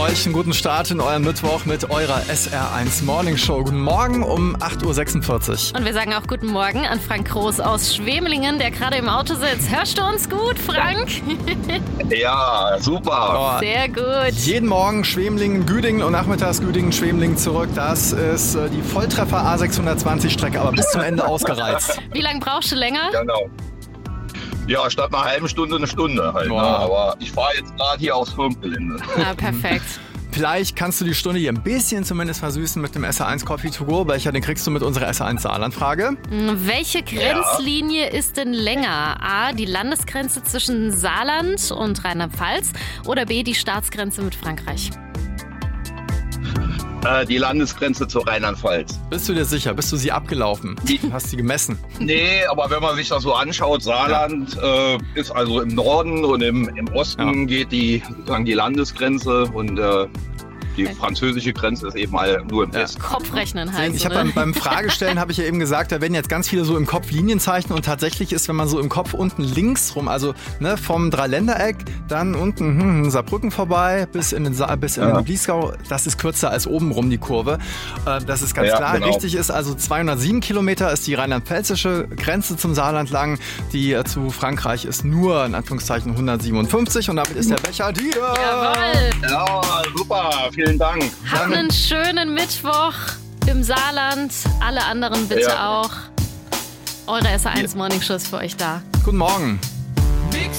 euch einen guten Start in euren Mittwoch mit eurer SR1 Morning Show. Guten Morgen um 8.46 Uhr. Und wir sagen auch guten Morgen an Frank Groß aus Schwemelingen, der gerade im Auto sitzt. Hörst du uns gut, Frank? Ja, super. Sehr gut. Jeden Morgen Schwemelingen, Güdingen und nachmittags Güdingen, Schwemelingen zurück. Das ist die Volltreffer A620-Strecke, aber bis zum Ende ausgereizt. Wie lange brauchst du länger? Genau. Ja, statt einer halben Stunde eine Stunde halt. Ne? Aber ich fahre jetzt gerade hier aufs Firmengelände. Ah, perfekt. Vielleicht kannst du die Stunde hier ein bisschen zumindest versüßen mit dem SR1 Coffee to go. Welcher, den kriegst du mit unserer SR1 Saarland-Frage. Welche Grenzlinie ist denn länger? A, die Landesgrenze zwischen Saarland und Rheinland-Pfalz oder B, die Staatsgrenze mit Frankreich? Die Landesgrenze zu Rheinland-Pfalz. Bist du dir sicher? Bist du sie abgelaufen? Hast sie gemessen? Nee, aber wenn man sich das so anschaut, Saarland ist also im Norden und im Osten geht die Landesgrenze und die französische Grenze ist eben nur im Westen. Kopfrechnen halt. Ich habe beim Fragestellen habe ich ja eben gesagt, da werden jetzt ganz viele so im Kopf Linien zeichnen und tatsächlich ist, wenn man so im Kopf unten links rum, also vom Dreiländereck, dann unten Saarbrücken vorbei bis in den Bliesgau, das ist kürzer als oben rum die Kurve. Das ist ganz klar. Genau. Richtig ist also 207 Kilometer ist die rheinland-pfälzische Grenze zum Saarland lang. Die zu Frankreich ist nur in Anführungszeichen 157 und damit ist der Becher dir. Jawohl. Ja, super. Vielen Dank. Habt einen schönen Mittwoch im Saarland. Alle anderen bitte auch. Eure SR1 Morning Show ist für euch da. Guten Morgen.